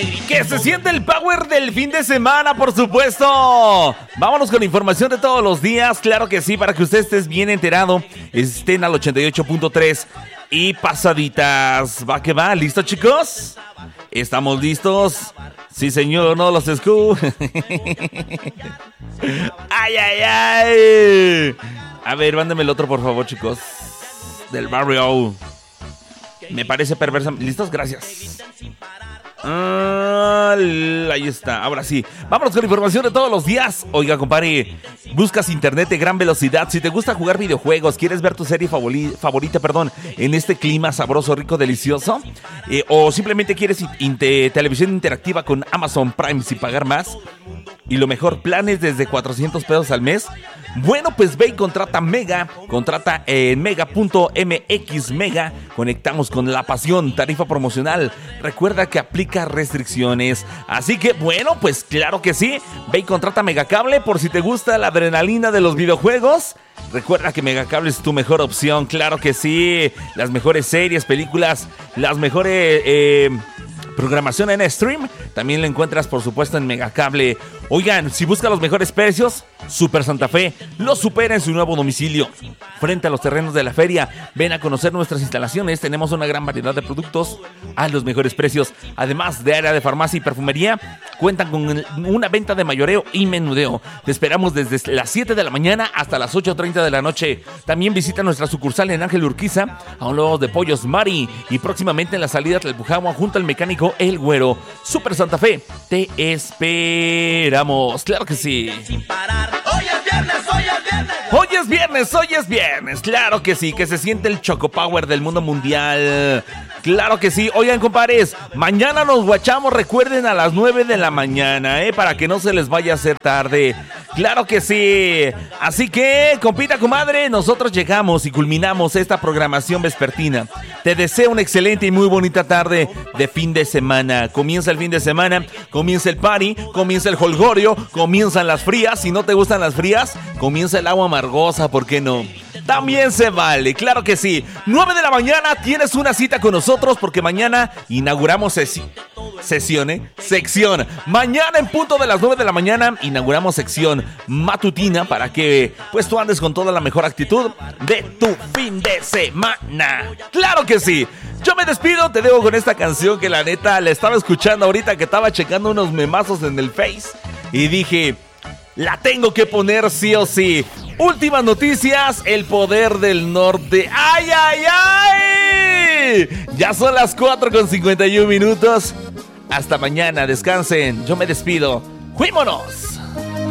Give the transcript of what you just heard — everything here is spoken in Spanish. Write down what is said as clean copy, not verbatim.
Que se siente el power del fin de semana, por supuesto. Vámonos con información de todos los días. Claro que sí, para que usted esté bien enterado. Estén al 88.3 y pasaditas. Va que va, ¿listo, chicos? ¿Estamos listos? Sí, señor, no los escucho. ¡Ay, ay, ay! A ver, mándame el otro, por favor, chicos. Del barrio. Me parece perversa. ¿Listos? Gracias. Ahí está, ahora sí. Vámonos con información de todos los días. Oiga, compadre, buscas internet de gran velocidad. Si te gusta jugar videojuegos, quieres ver tu serie favorita, en este clima sabroso, rico, delicioso, o simplemente quieres televisión interactiva con Amazon Prime sin pagar más, y lo mejor, planes desde 400 pesos al mes. Bueno, pues ve y contrata Mega. Contrata en mega.mx. Mega, conectamos con la pasión. Tarifa promocional. Recuerda que aplica restricciones. Así que, bueno, pues claro que sí. Ve y contrata Megacable por si te gusta la adrenalina de los videojuegos. Recuerda que Megacable es tu mejor opción. Claro que sí. Las mejores series, películas, las mejores... programación en stream, también la encuentras por supuesto en Megacable. Oigan, si busca los mejores precios, Super Santa Fe lo supera en su nuevo domicilio, frente a los terrenos de la feria. Ven a conocer nuestras instalaciones, tenemos una gran variedad de productos a los mejores precios. Además de área de farmacia y perfumería, cuentan con una venta de mayoreo y menudeo. Te esperamos desde las 7 de la mañana hasta las 8:30 de la noche. También visita nuestra sucursal en Ángel Urquiza, a un lado de Pollos Mari, y próximamente en la salida Tlalpujahua junto al mecánico El Güero. Super Santa Fe, te esperamos, claro que sí. Hoy es viernes, hoy es viernes. Hoy es viernes, hoy es viernes, claro que sí, que se siente el Choco Power del mundo mundial. Claro que sí. Oigan, compadres, mañana nos guachamos, recuerden, a las 9 de la mañana, para que no se les vaya a hacer tarde. Claro que sí. Así que, compita, comadre, nosotros llegamos y culminamos esta programación vespertina. Te deseo una excelente y muy bonita tarde de fin de semana. Comienza el fin de semana, comienza el party, comienza el jolgorio, comienzan las frías. Si no te gustan las frías, comienza el agua amargosa, ¿por qué no? También se vale, claro que sí. 9 de la mañana tienes una cita con nosotros porque mañana inauguramos sección. Mañana en punto de las 9 de la mañana inauguramos sección matutina para que pues tú andes con toda la mejor actitud de tu fin de semana. Claro que sí. Yo me despido, te dejo con esta canción que la neta la estaba escuchando ahorita que estaba checando unos memazos en el Face y dije, la tengo que poner sí o sí. Últimas noticias, el poder del norte. ¡Ay, ay, ay! Ya son las 4:51. Hasta mañana, descansen. Yo me despido. ¡Fuímonos!